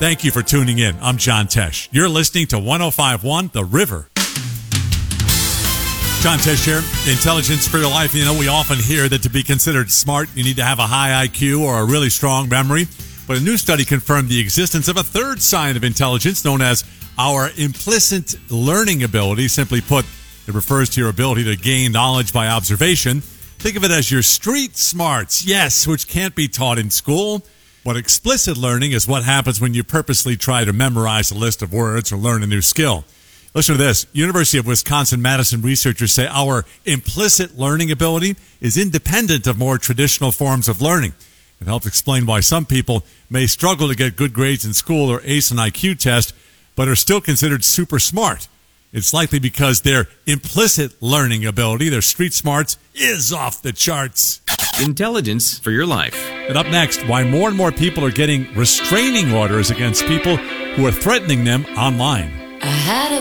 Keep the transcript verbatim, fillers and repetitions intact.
Thank you for tuning in. I'm John Tesh. You're listening to one oh five point one The River. John Tesh here. Intelligence for your life. You know, we often hear that to be considered smart, you need to have a high I Q or a really strong memory. But a new study confirmed the existence of a third sign of intelligence known as our implicit learning ability. Simply put, it refers to your ability to gain knowledge by observation. Think of it as your street smarts, yes, which can't be taught in school. But explicit learning is what happens when you purposely try to memorize a list of words or learn a new skill. Listen to this. University of Wisconsin-Madison researchers say our implicit learning ability is independent of more traditional forms of learning. It helps explain why some people may struggle to get good grades in school or ace an I Q test, but are still considered super smart. It's likely because their implicit learning ability, their street smarts, is off the charts. Intelligence for your life. And up next, why more and more people are getting restraining orders against people who are threatening them online. I had a